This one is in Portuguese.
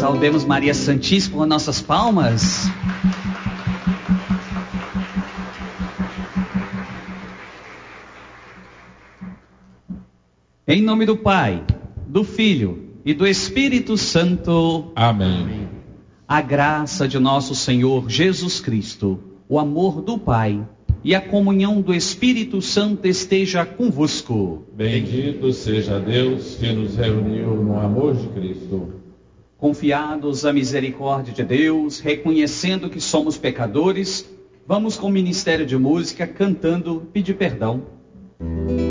Saudemos Maria Santíssima com nossas palmas. Em nome do Pai, do Filho e do Espírito Santo. Amém. A graça de nosso Senhor Jesus Cristo, o amor do Pai e a comunhão do Espírito Santo esteja convosco. Bendito seja Deus que nos reuniu no amor de Cristo. Confiados à misericórdia de Deus, reconhecendo que somos pecadores, vamos com o Ministério de Música cantando Pedir Perdão.